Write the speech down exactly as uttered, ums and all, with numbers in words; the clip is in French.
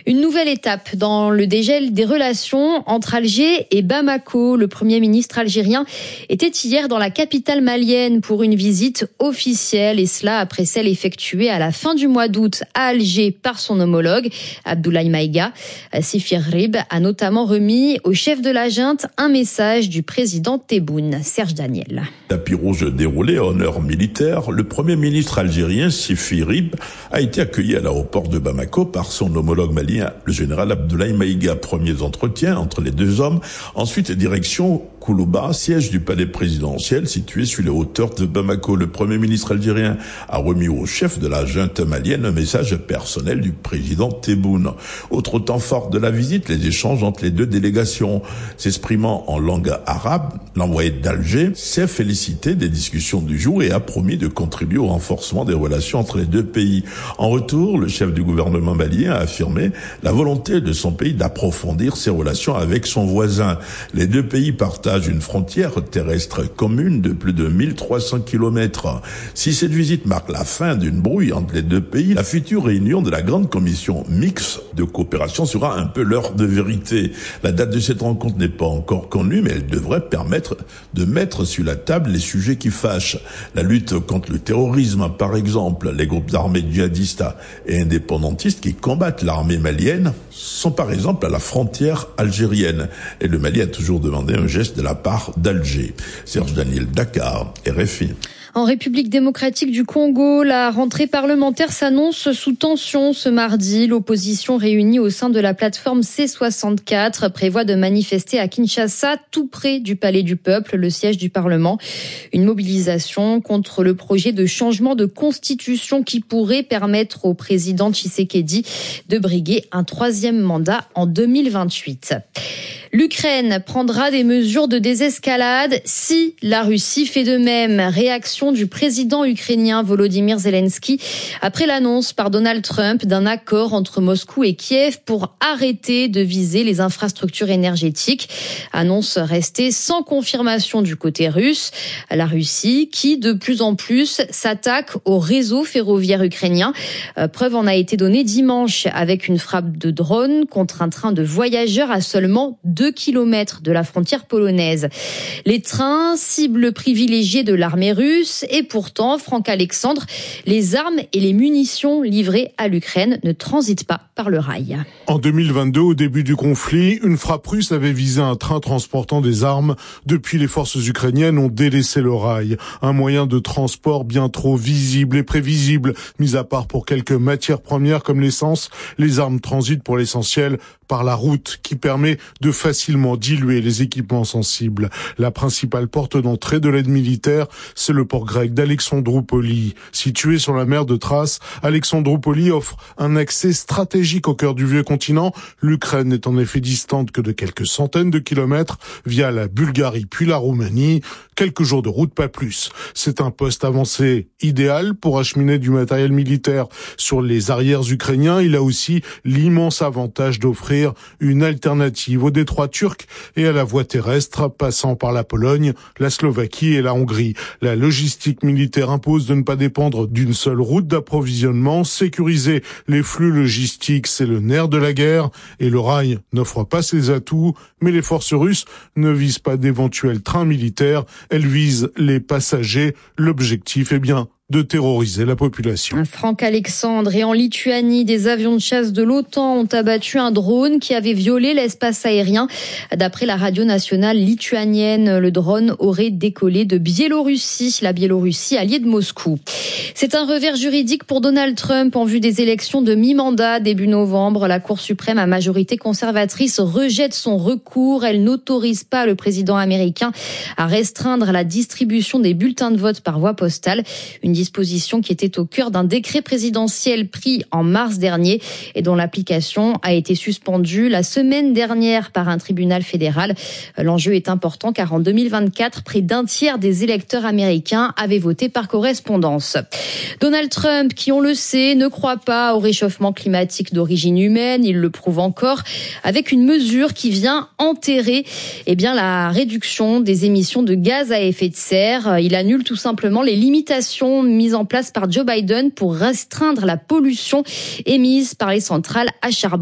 Une nouvelle étape dans le dégel des relations entre Alger et Bamako. Le Premier ministre algérien était hier dans la capitale malienne pour une visite officielle, et cela après celle effectuée à la fin du mois d'août à Alger par son homologue, Abdoulaye Maïga. Sifir Rib a notamment remis au chef de la junte un message du président Tebboune. Serge Daniel. Tapis rouge déroulé en heure militaire, le Premier ministre algérien Sifir Rib a été accueilli à l'aéroport de Bamako par son homologue malien, le général Abdoulaye Maïga. Premiers entretiens entre les deux hommes. Ensuite, direction Koulouba, siège du palais présidentiel situé sur les hauteurs de Bamako. Le Premier ministre algérien a remis au chef de la junte malienne un message personnel du président Tebboune. Autre temps fort de la visite, les échanges entre les deux délégations. S'exprimant en langue arabe, l'envoyé d'Alger s'est félicité des discussions du jour et a promis de contribuer au renforcement des relations entre les deux pays. En retour, le chef du gouvernement malien a affirmé la volonté de son pays d'approfondir ses relations avec son voisin. Les deux pays partagent une frontière terrestre commune de plus de mille trois cents kilomètres. Si cette visite marque la fin d'une brouille entre les deux pays, la future réunion de la grande commission mixte de coopération sera un peu l'heure de vérité. La date de cette rencontre n'est pas encore connue, mais elle devrait permettre de mettre sur la table les sujets qui fâchent. La lutte contre le terrorisme, par exemple, les groupes armés djihadistes et indépendantistes qui combattent l'armée malienne sont par exemple à la frontière algérienne. Et le Mali a toujours demandé un geste de la part d'Alger. Serge Daniel, Dakar, R F I. En République démocratique du Congo, la rentrée parlementaire s'annonce sous tension ce mardi. L'opposition réunie au sein de la plateforme C soixante-quatre prévoit de manifester à Kinshasa, tout près du Palais du Peuple, le siège du Parlement. Une mobilisation contre le projet de changement de constitution qui pourrait permettre au président Tshisekedi de briguer un troisième mandat en deux mille vingt-huit. L'Ukraine prendra des mesures de désescalade si la Russie fait de même. Réaction du président ukrainien Volodymyr Zelensky après l'annonce par Donald Trump d'un accord entre Moscou et Kiev pour arrêter de viser les infrastructures énergétiques. Annonce restée sans confirmation du côté russe. La Russie qui, de plus en plus, s'attaque au réseau ferroviaire ukrainien. Preuve en a été donnée dimanche avec une frappe de drone contre un train de voyageurs à seulement deux kilomètres de la frontière polonaise. Les trains, cible privilégiée de l'armée russe, et pourtant, Franck Alexandre, les armes et les munitions livrées à l'Ukraine ne transitent pas par le rail. En deux mille vingt-deux, au début du conflit, une frappe russe avait visé un train transportant des armes. Depuis, les forces ukrainiennes ont délaissé le rail. Un moyen de transport bien trop visible et prévisible. Mis à part pour quelques matières premières comme l'essence, les armes transitent pour l'essentiel par la route qui permet de facilement diluer les équipements sensibles. La principale porte d'entrée de l'aide militaire, c'est le port grec d'Alexandroupoli. Situé sur la mer de Thrace, Alexandroupoli offre un accès stratégique au cœur du vieux continent. L'Ukraine n'est en effet distante que de quelques centaines de kilomètres via la Bulgarie puis la Roumanie. Quelques jours de route, pas plus. C'est un poste avancé idéal pour acheminer du matériel militaire sur les arrières ukrainiens. Il a aussi l'immense avantage d'offrir une alternative au détroit turc et à la voie terrestre passant par la Pologne, la Slovaquie et la Hongrie. La logistique militaire impose de ne pas dépendre d'une seule route d'approvisionnement. Sécuriser les flux logistiques, c'est le nerf de la guerre et le rail n'offre pas ses atouts. Mais les forces russes ne visent pas d'éventuels trains militaires, elles visent les passagers. L'objectif est bien de terroriser la population. Franck Alexandre, et en Lituanie, des avions de chasse de l'OTAN ont abattu un drone qui avait violé l'espace aérien. D'après la radio nationale lituanienne, le drone aurait décollé de Biélorussie, la Biélorussie alliée de Moscou. C'est un revers juridique pour Donald Trump en vue des élections de mi-mandat début novembre. La Cour suprême à majorité conservatrice rejette son recours. Elle n'autorise pas le président américain à restreindre la distribution des bulletins de vote par voie postale. Une disposition qui était au cœur d'un décret présidentiel pris en mars dernier et dont l'application a été suspendue la semaine dernière par un tribunal fédéral. L'enjeu est important car en deux mille vingt-quatre, près d'un tiers des électeurs américains avaient voté par correspondance. Donald Trump, qui on le sait, ne croit pas au réchauffement climatique d'origine humaine, il le prouve encore avec une mesure qui vient enterrer eh bien, la réduction des émissions de gaz à effet de serre. Il annule tout simplement les limitations mises en place par Joe Biden pour restreindre la pollution émise par les centrales à charbon.